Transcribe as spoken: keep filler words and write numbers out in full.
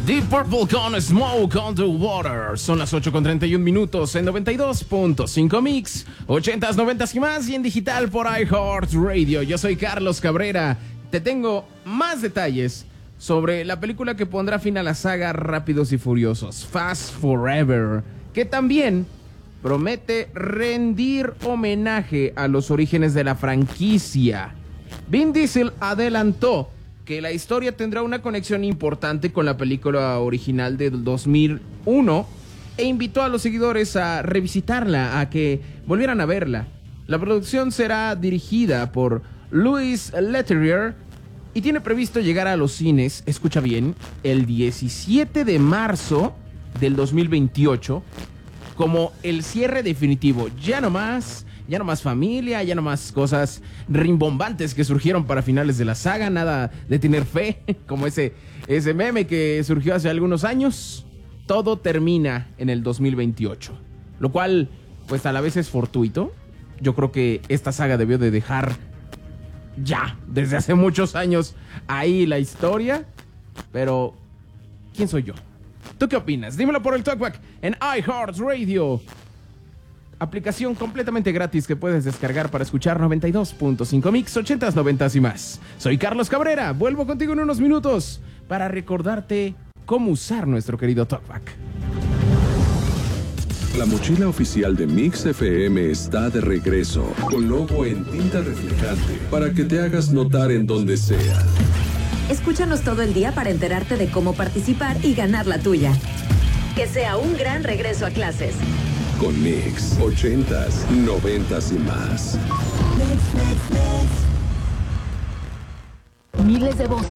Deep Purple con Smoke on the Water. Son las ocho con treinta y un minutos en noventa y dos punto cinco Mix, ochentas, noventas y más, y en digital por iHeartRadio. Yo soy Carlos Cabrera. Te tengo más detalles sobre la película que pondrá fin a la saga Rápidos y Furiosos, Fast Forever, que también promete rendir homenaje a los orígenes de la franquicia. Vin Diesel adelantó que la historia tendrá una conexión importante con la película original del dos mil uno e invitó a los seguidores a revisitarla, a que volvieran a verla. La producción será dirigida por Louis Leterrier y tiene previsto llegar a los cines, escucha bien, el diecisiete de marzo del dos mil veintiocho, como el cierre definitivo. Ya no más... Ya no más familia, ya no más cosas rimbombantes que surgieron para finales de la saga, nada de tener fe, como ese, ese meme que surgió hace algunos años. Todo termina en el dos mil veintiocho, lo cual pues a la vez es fortuito. Yo creo que esta saga debió de dejar ya, desde hace muchos años, ahí la historia, pero ¿quién soy yo? ¿Tú qué opinas? Dímelo por el TalkBack en iHeartRadio. Aplicación completamente gratis que puedes descargar para escuchar noventa y dos punto cinco Mix, ochentas, noventas y más. Soy Carlos Cabrera, vuelvo contigo en unos minutos para recordarte cómo usar nuestro querido TalkBack. La mochila oficial de Mix F M está de regreso, con logo en tinta reflejante, para que te hagas notar en donde sea. Escúchanos todo el día para enterarte de cómo participar y ganar la tuya. Que sea un gran regreso a clases. Con Mix, ochentas, noventas y más. Miles de voces.